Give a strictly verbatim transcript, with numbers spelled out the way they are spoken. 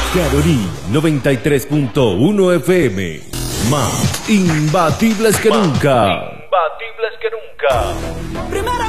Caroní noventa y tres punto uno F M. Más imbatibles que nunca. Imbatibles que nunca. Primero